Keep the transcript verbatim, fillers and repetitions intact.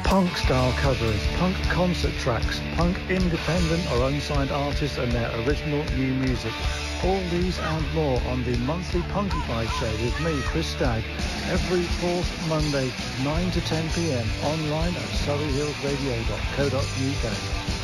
Punk style covers, punk concert tracks, punk independent or unsigned artists and their original new music. All these and more on the monthly Punkified show with me, Chris Stagg, every fourth Monday, nine to ten p m, online at surrey hills radio dot co dot uk.